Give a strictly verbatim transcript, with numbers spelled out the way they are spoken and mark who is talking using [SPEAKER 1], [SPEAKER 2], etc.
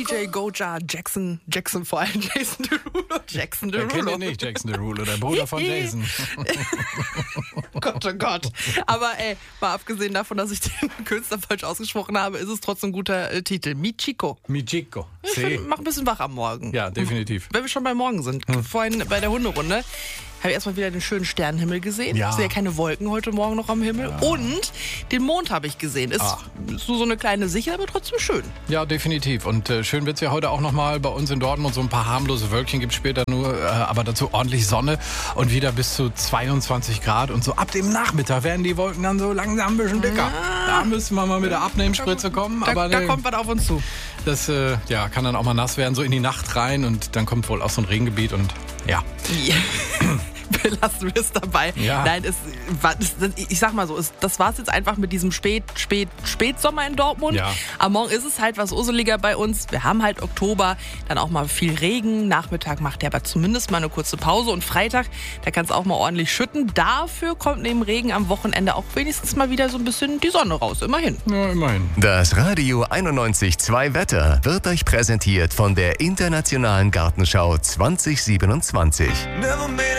[SPEAKER 1] D J Goja, Jackson, Jackson vor allem, Jason Derulo, Jackson Derulo.
[SPEAKER 2] Wer kennt ihn nicht, Jackson Derulo, der Bruder von Jason.
[SPEAKER 1] Gott, oh Gott. Aber ey, mal abgesehen davon, dass ich den Künstler falsch ausgesprochen habe, ist es trotzdem ein guter äh, Titel. Michiko.
[SPEAKER 2] Michiko.
[SPEAKER 1] Ich find, mach ein bisschen wach am Morgen.
[SPEAKER 2] Ja, definitiv.
[SPEAKER 1] Wenn wir schon bei Morgen sind, hm. vorhin bei der Hunderunde, habe ich erstmal wieder den schönen Sternenhimmel gesehen.
[SPEAKER 2] Ja.
[SPEAKER 1] Ich sehe ja keine Wolken heute Morgen noch am Himmel. Ja. Und den Mond habe ich gesehen. Ist
[SPEAKER 2] ah.
[SPEAKER 1] so, so eine kleine Sichel, aber trotzdem schön.
[SPEAKER 2] Ja, definitiv. Und äh, schön wird es ja heute auch nochmal bei uns in Dortmund. So ein paar harmlose Wölkchen gibt es später nur, äh, aber dazu ordentlich Sonne und wieder bis zu zweiundzwanzig Grad. Und so ab dem Nachmittag werden die Wolken dann so langsam ein bisschen dicker. Ja. Da müssen wir mal mit der Abnehmspritze kommen.
[SPEAKER 1] Da,
[SPEAKER 2] aber
[SPEAKER 1] da
[SPEAKER 2] ne,
[SPEAKER 1] kommt was auf uns zu.
[SPEAKER 2] Das äh, ja, kann dann auch mal nass werden, so in die Nacht rein. Und dann kommt wohl auch so ein Regengebiet und ja.
[SPEAKER 1] ja. Belassen wir es dabei.
[SPEAKER 2] Ja.
[SPEAKER 1] Nein, es, ich sag mal so, es, das war es jetzt einfach mit diesem Spät, Spät, Spätsommer in Dortmund.
[SPEAKER 2] Ja.
[SPEAKER 1] Am Morgen ist es halt was useliger bei uns. Wir haben halt Oktober, dann auch mal viel Regen. Nachmittag macht der aber zumindest mal eine kurze Pause. Und Freitag, da kann es auch mal ordentlich schütten. Dafür kommt neben Regen am Wochenende auch wenigstens mal wieder so ein bisschen die Sonne raus. Immerhin.
[SPEAKER 2] Ja, immerhin.
[SPEAKER 3] Das Radio einundneunzig Komma zwei Wetter wird euch präsentiert von der Internationalen Gartenschau zwanzig siebenundzwanzig.